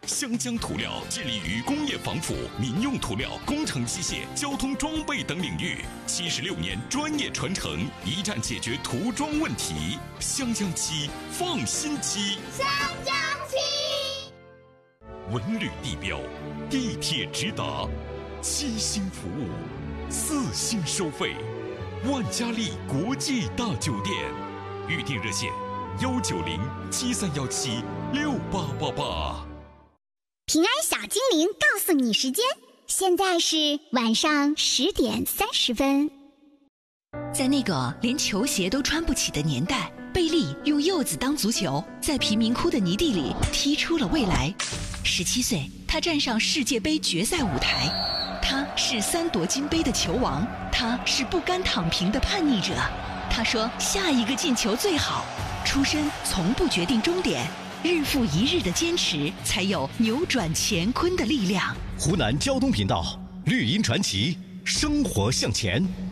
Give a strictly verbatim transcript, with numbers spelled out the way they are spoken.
湘江涂料致力于工业防腐、民用涂料、工程机械、交通装备等领域，七十六年专业传承，一站解决涂装问题。湘江漆，放心漆。 湘江漆， 文旅地标，地铁直达，七星服务，四星收费，万家丽国际大酒店，预订热线：幺九零七三幺七六八八八。 平安小精灵告诉你时间，现在是晚上十点三十分。 在那个连球鞋都穿不起的年代，贝利用柚子当足球，在贫民窟的泥地里踢出了未来。十七岁，他站上世界杯决赛舞台，他是三夺金杯的球王，他是不甘躺平的叛逆者。他说：“下一个进球最好。”出身从不决定终点。日复一日的坚持，才有扭转乾坤的力量。 湖南交通频道，绿茵传奇，生活向前。